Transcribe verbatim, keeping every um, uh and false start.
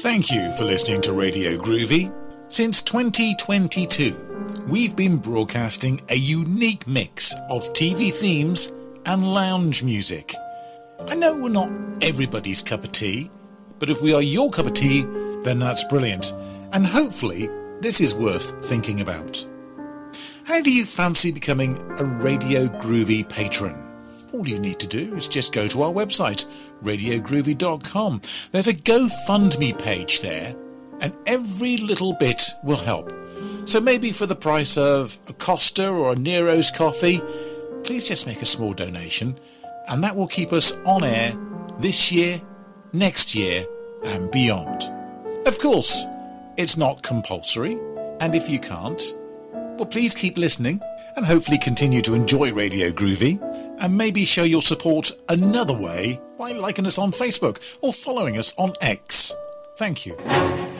Thank you for listening to Radio Groovy. Since twenty twenty-two, we've been broadcasting a unique mix of T V themes and lounge music. I know we're not everybody's cup of tea, but if we are your cup of tea, then that's brilliant. And hopefully, this is worth thinking about. How do you fancy becoming a Radio Groovy patron? All you need to do is just go to our website, radio groovy dot com. There's a GoFundMe page there, and every little bit will help. So maybe for the price of a Costa or a Nero's coffee, please just make a small donation, and that will keep us on air this year, next year, and beyond. Of course, it's not compulsory, and if you can't, well, please keep listening and hopefully continue to enjoy Radio Groovy, and maybe show your support another way by liking us on Facebook or following us on X. Thank you.